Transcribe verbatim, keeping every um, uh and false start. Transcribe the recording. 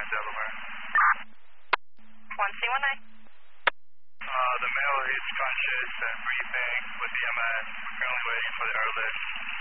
in Delaware. one C one nine. Uh, the male is conscious and breathing with E M S. We're currently waiting for the airlift.